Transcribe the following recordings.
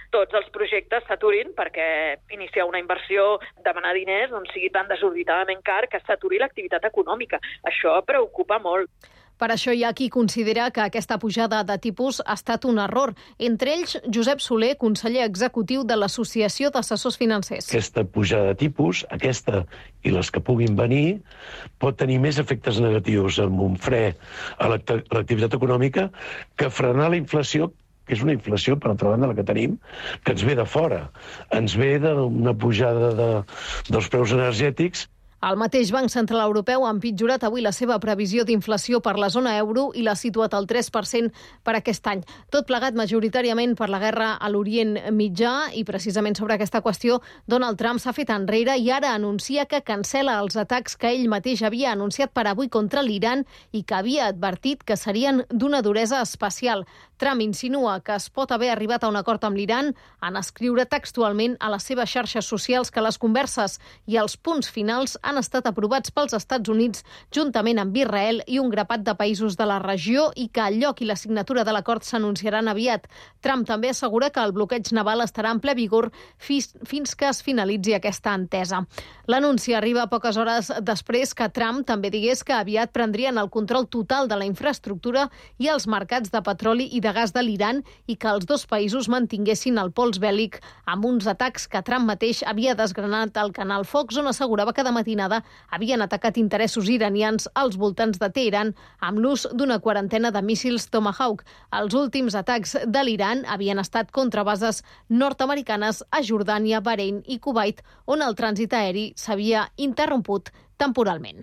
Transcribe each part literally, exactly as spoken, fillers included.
tots els projectes s'aturin perquè iniciar una inversió, demanar diners, doncs sigui tan desorbitadament car que s'aturi l'activitat econòmica. Això preocupa molt. Per això hi ha qui considera que aquesta pujada de tipus ha estat un error. Entre ells, Josep Soler, conseller executiu de l'Associació d'Assessors Financers. Aquesta pujada de tipus, aquesta i les que puguin venir, pot tenir més efectes negatius amb un fre a l'activitat econòmica que frenar la inflació, que és una inflació, per altra banda, la que tenim, que ens ve de fora. Ens ve d'una pujada de, dels preus energètics. El mateix Banc Central Europeu ha empitjorat avui la seva previsió d'inflació per la zona euro i l'ha situat al tres per cent per aquest any. Tot plegat majoritàriament per la guerra a l'Orient Mitjà i precisament sobre aquesta qüestió Donald Trump s'ha fet enrere i ara anuncia que cancela els atacs que ell mateix havia anunciat per avui contra l'Iran i que havia advertit que serien d'una duresa especial. Trump insinua que es pot haver arribat a un acord amb l'Iran en escriure textualment a les seves xarxes socials que les converses i els punts finals han estat aprovats pels Estats Units juntament amb Israel i un grapat de països de la regió i que el lloc i la signatura de l'acord s'anunciaran aviat. Trump també assegura que el bloqueig naval estarà en ple vigor fins, fins que es finalitzi aquesta entesa. L'anunci arriba poques hores després que Trump també digués que aviat prendrien el control total de la infraestructura i els mercats de petroli i de gas de l'Iran i que els dos països mantinguessin el pols bèl·lic amb uns atacs que Trump mateix havia desgranat al canal Fox, on assegurava que de matinada havien atacat interessos iranians als voltants de Teheran amb l'ús d'una quarantena de míssils Tomahawk. Els últims atacs de l'Iran havien estat contra bases nord-americanes a Jordània, Bahrein i Kuwait, on el trànsit aeri s'havia interromput temporalment.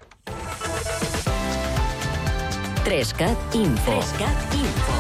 Trescat Info. Trescat Info.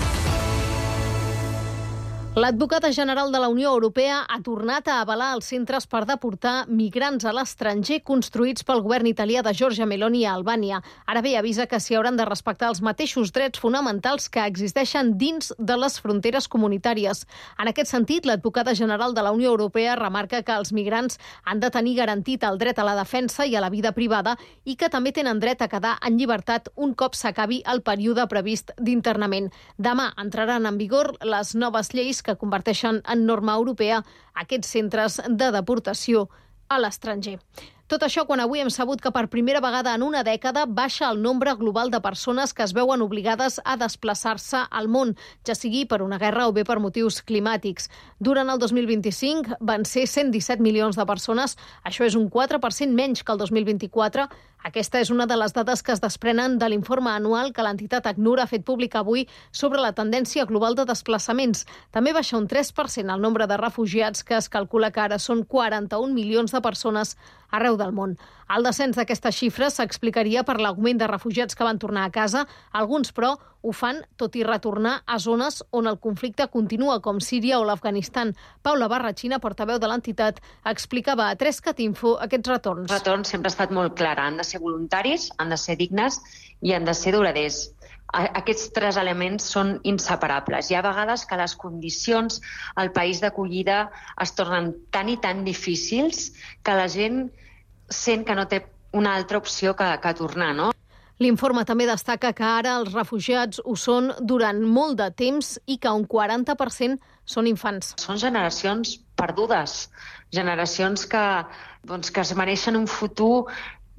L'advocata general de la Unió Europea ha tornat a avalar els centres per deportar migrants a l'estranger construïts pel govern italià de Giorgia Meloni a Albània. Ara bé, avisa que s'hi hauran de respectar els mateixos drets fonamentals que existeixen dins de les fronteres comunitàries. En aquest sentit, l'advocata general de la Unió Europea remarca que els migrants han de tenir garantit el dret a la defensa i a la vida privada i que també tenen dret a quedar en llibertat un cop s'acabi el període previst d'internament. Demà entraran en vigor les noves lleis que converteixen en norma europea aquests centres de deportació a l'estranger. Tot això quan avui hem sabut que per primera vegada en una dècada baixa el nombre global de persones que es veuen obligades a desplaçar-se al món, ja sigui per una guerra o bé per motius climàtics. Durant el dos mil vint-i-cinc van ser cent disset milions de persones, això és un quatre per cent menys que el dos mil vint-i-quatre. Aquesta és una de les dades que es desprenen de l'informe anual que l'entitat ACNUR ha fet públic avui sobre la tendència global de desplaçaments. També baixa un tres per cent el nombre de refugiats, que es calcula que ara són quaranta-un milions de persones arreu del món. El descens d'aquestes xifres s'explicaria per l'augment de refugiats que van tornar a casa. Alguns, però, ho fan tot i retornar a zones on el conflicte continua, com Síria o l'Afganistan. Paula Barrachina, portaveu de l'entitat, explicava a Trescat Info aquests retorns. El retorn sempre ha estat molt clar. Han de ser voluntaris, han de ser dignes i han de ser duraders. Aquests tres elements són inseparables. Hi ha vegades que les condicions al país d'acollida es tornen tan i tan difícils que la gent sent que no té una altra opció que, que tornar, no? L'informe també destaca que ara els refugiats ho són durant molt de temps i que un quaranta per cent són infants. Són generacions perdudes, generacions que, doncs, que es mereixen un futur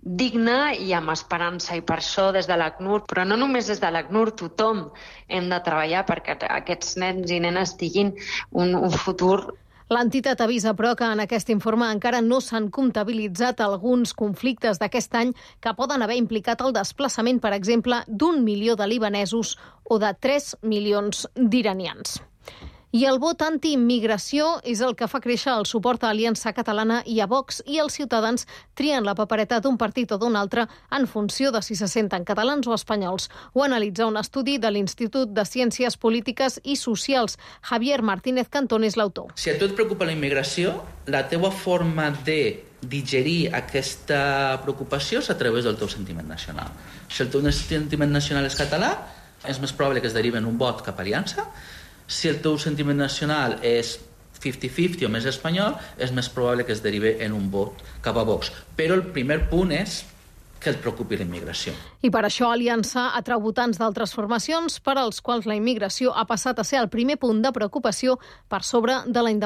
digne i amb esperança, i per això des de l'ACNUR, però no només des de l'ACNUR, tothom hem de treballar perquè aquests nens i nenes tinguin un, un futur. L'entitat avisa, però, que en aquest informe encara no s'han comptabilitzat alguns conflictes d'aquest any que poden haver implicat el desplaçament, per exemple, d'un milió de libanesos o de tres milions d'iranians. I el vot anti-immigració és el que fa créixer el suport a Aliança Catalana i a Vox, i els ciutadans trien la papereta d'un partit o d'un altre en funció de si se senten catalans o espanyols. Ho analitza un estudi de l'Institut de Ciències Polítiques i Socials. Javier Martínez Cantón és l'autor. Si a tu et preocupa la immigració, la teua forma de digerir aquesta preocupació és a través del teu sentiment nacional. Si el teu sentiment nacional és català, és més probable que es derivi en un vot cap a Aliança. Si el teu sentiment nacional és cinquanta cinquanta o més espanyol, és més probable que es derivi en un vot cap a Vox. Però el primer punt és que et preocupi la immigració. I per això Aliança atrau votants d'altres formacions per als quals la immigració ha passat a ser el primer punt de preocupació per sobre de la independència.